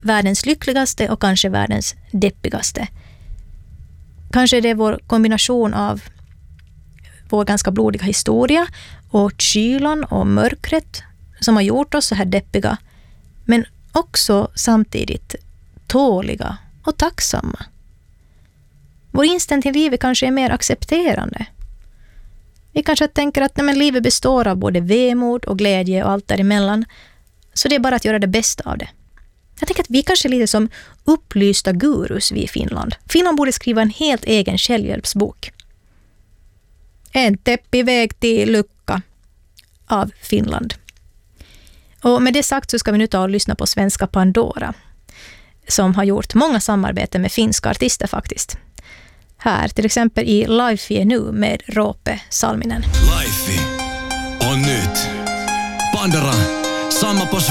världens lyckligaste och kanske världens deppigaste. Kanske det är vår kombination av vår ganska blodiga historia och kylan och mörkret som har gjort oss så här deppiga, men också samtidigt tåliga och tacksamma. Vår inställning till livet kanske är mer accepterande. Vi kanske tänker att livet består av både vemod och glädje och allt däremellan, så det är bara att göra det bästa av det. Jag tänker att vi kanske är lite som upplysta gurus vi i Finland. Finland borde skriva en helt egen självhjälpsbok. En deppig väg till lycka av Finland. Och med det sagt så ska vi nu ta och lyssna på svenska Pandora, som har gjort många samarbeten med finska artister faktiskt. Här till exempel i Life nu med Roope Salminen. Life on nyt. Pandora, samma på